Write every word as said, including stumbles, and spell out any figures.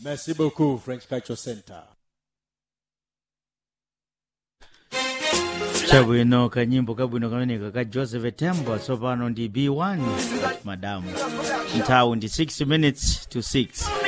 Merci beaucoup, French Cultural Center. Chabwino kanyimbo kabwino kameneka ka Joseph Tembo sopano ndi B one madamu. Nthawi ndi six minutes to six.